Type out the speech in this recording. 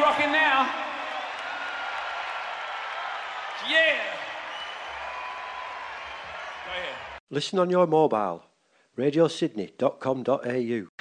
rocking now. Yeah. Go ahead. Listen on your mobile. radiosydney.com.au